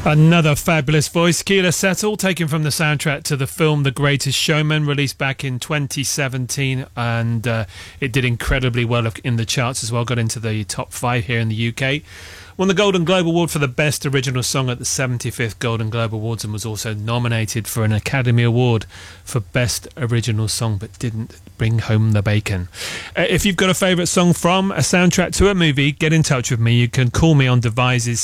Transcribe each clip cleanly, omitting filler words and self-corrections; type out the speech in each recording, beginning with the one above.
Another fabulous voice, Keela Settle, taken from the soundtrack to the film The Greatest Showman, released back in 2017, and it did incredibly well in the charts as well, got into the top 5 here in the UK. Won the Golden Globe Award for the Best Original Song at the 75th Golden Globe Awards, and was also nominated for an Academy Award for Best Original Song, but didn't bring home the bacon. If you've got a favourite song from a soundtrack to a movie, get in touch with me. You can call me on devices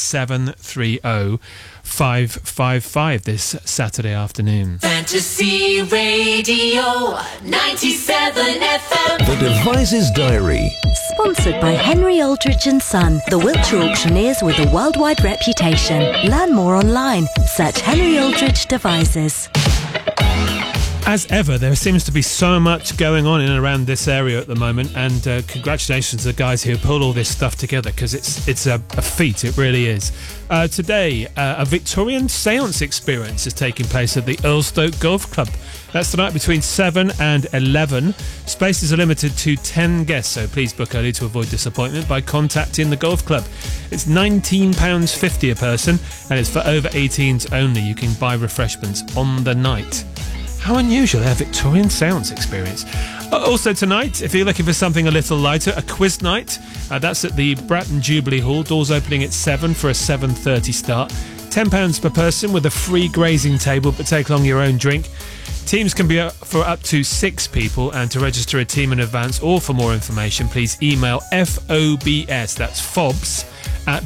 730-555 this Saturday afternoon. Fantasy Radio 97 FM. The Devices Diary. Sponsored by Henry Aldrich & Son, the Wiltshire auctioneers with a worldwide reputation. Learn more online. Search Henry Aldrich Devices. As ever, there seems to be so much going on in and around this area at the moment, and congratulations to the guys who pulled all this stuff together, because it's a feat, it really is. Today, a Victorian seance experience is taking place at the Earlstoke Golf Club. That's tonight between 7 and 11. Spaces are limited to 10 guests, so please book early to avoid disappointment by contacting the golf club. It's £19.50 a person, and it's for over 18s only. You can buy refreshments on the night. How unusual, a Victorian seance experience. Also tonight, if you're looking for something a little lighter, a quiz night. That's at the Bratton Jubilee Hall. Doors opening at 7 for a 7:30 start. £10 per person with a free grazing table, but take along your own drink. Teams can be for up to 6 people, and to register a team in advance or for more information, please email FOBS, that's FOBS, at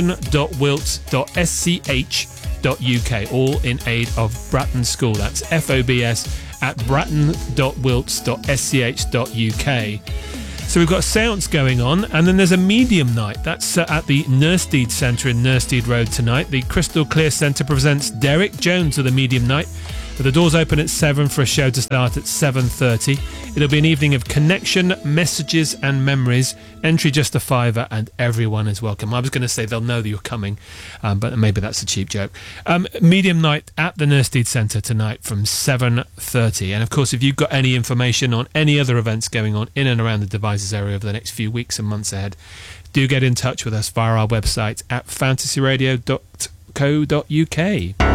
bratton.wilts.sch.uk, all in aid of Bratton School. That's FOBS at bratton.wilts.sch.uk. So we've got a seance going on, and then there's a medium night. That's at the Nursteed Centre in Nursteed Road tonight. The Crystal Clear Centre presents Derek Jones with a medium night. The doors open at 7 for a show to start at 7:30. It'll be an evening of connection, messages and memories. Entry just a £5 and everyone is welcome. I was going to say they'll know that you're coming, but maybe that's a cheap joke. Medium night at the Nursteed Centre tonight from 7:30. And of course, if you've got any information on any other events going on in and around the Devices area over the next few weeks and months ahead, do get in touch with us via our website at fantasyradio.co.uk.